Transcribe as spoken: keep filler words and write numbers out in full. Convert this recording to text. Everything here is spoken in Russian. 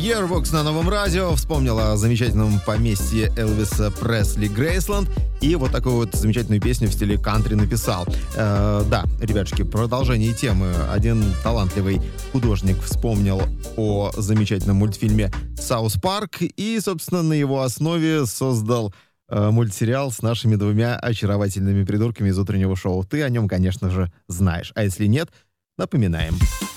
Yearbox на Новом радио вспомнил о замечательном поместье Элвиса Пресли Грейсленд и вот такую вот замечательную песню в стиле кантри написал. Э, да, ребятушки, продолжение темы. Один талантливый художник вспомнил о замечательном мультфильме «Саус Парк» и, собственно, на его основе создал э, мультсериал с нашими двумя очаровательными придурками из утреннего шоу. Ты о нем, конечно же, знаешь. А если нет, напоминаем.